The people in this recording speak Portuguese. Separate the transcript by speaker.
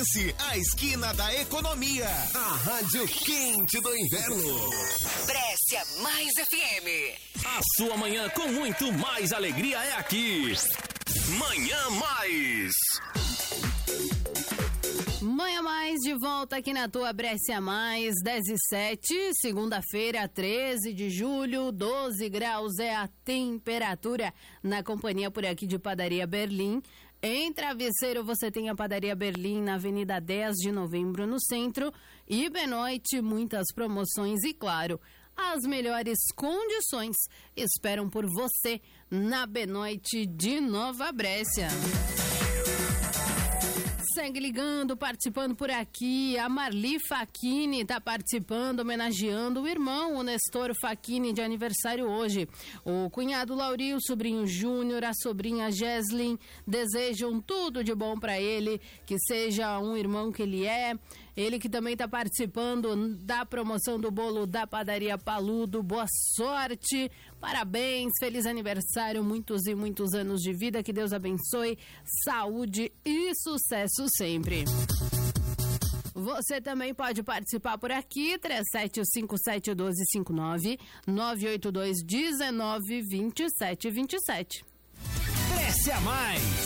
Speaker 1: Brasiliense, a esquina da economia. A rádio quente do inverno.
Speaker 2: Brescia Mais FM.
Speaker 3: A sua manhã com muito mais alegria é aqui. Manhã Mais.
Speaker 4: Manhã Mais de volta aqui na tua Brescia Mais, 10h07, segunda-feira, 13 de julho, 12 graus é a temperatura na companhia por aqui de Padaria Berlim. Em Travesseiro você tem a Padaria Berlim na Avenida 10 de Novembro no centro e Benoite, muitas promoções e claro, as melhores condições esperam por você na Benoite de Nova Brescia. Segue ligando, participando por aqui. A Marli Facchini está participando, homenageando o irmão, o Nestor Facchini, de aniversário hoje. O cunhado Lauri, o sobrinho Júnior, a sobrinha Geslin desejam tudo de bom para ele, que seja um irmão que ele é. Ele que também está participando da promoção do bolo da Padaria Paludo. Boa sorte, parabéns, feliz aniversário, muitos e muitos anos de vida, que Deus abençoe, saúde e sucesso sempre. Você também pode participar por aqui, 37571259, 982192727.
Speaker 5: Brescia Mais.